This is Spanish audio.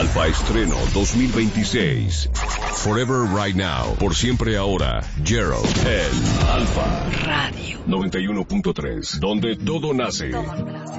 Alfa Estreno 2026. Forever Right Now. Por siempre ahora. Gerald en Alfa Radio 91.3. Donde todo nace.